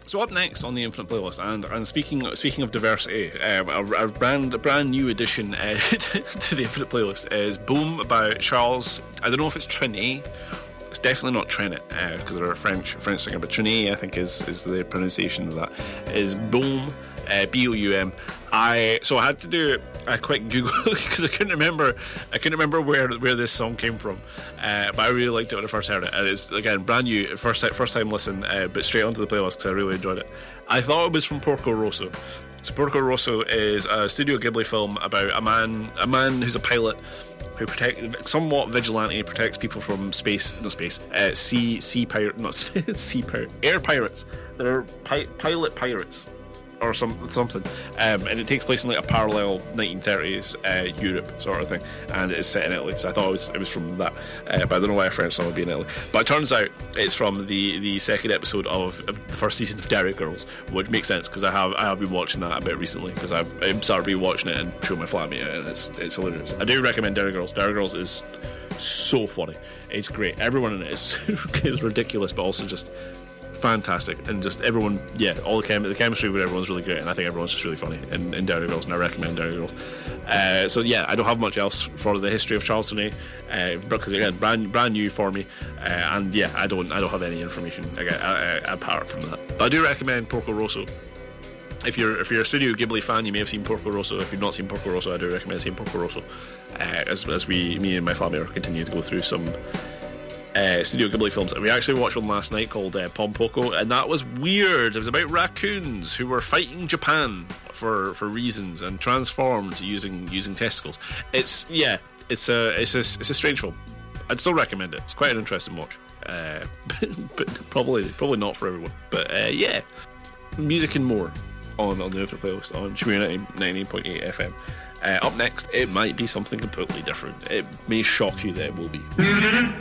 So up next on the Infinite Playlist, and speaking of diversity, a brand new addition to the Infinite Playlist is Boom by Charles. I don't know if it's Trenet. It's definitely not Trenet because they're a French singer, but Trenet I think is the pronunciation of that. Is Boom, Boum. I had to do a quick Google because I couldn't remember where this song came from, but I really liked it when I first heard it, and it's again brand new, first time listen, but straight onto the playlist because I really enjoyed it. I thought it was from Porco Rosso. So Porco Rosso is a Studio Ghibli film about a man who's a pilot who somewhat vigilante, protects people from air pirates. They're pilot pirates. Or something, and it takes place in like a parallel 1930s Europe sort of thing, and it's set in Italy. So I thought it was from that, but I don't know why a French song would be in Italy. But it turns out it's from the second episode of the first season of Derry Girls, which makes sense because I have been watching that a bit recently because I've started rewatching it and showing my flatmate, and it's hilarious. I do recommend Derry Girls. Derry Girls is so funny. It's great. Everyone in it is ridiculous, but also just fantastic, and just everyone, all the chemistry with everyone's really great, and I think everyone's just really funny in Derry Girls, and I recommend Derry Girls. So I don't have much else for the history of Charles Trenet because again brand new for me, and I don't have any information apart from that. But I do recommend Porco Rosso. If you're a Studio Ghibli fan, you may have seen Porco Rosso. If you've not seen Porco Rosso, I do recommend seeing Porco Rosso as me and my family are continuing to go through some Studio Ghibli films, and we actually watched one last night called Pom Poko, and that was weird. It was about raccoons who were fighting Japan for reasons and transformed using testicles. It's a strange film. I'd still recommend it. It's quite an interesting watch, but probably not for everyone. But music and more on the Infinite Playlist on Shmooh 98.8 FM. Up next, it might be something completely different. It may shock you that it will be.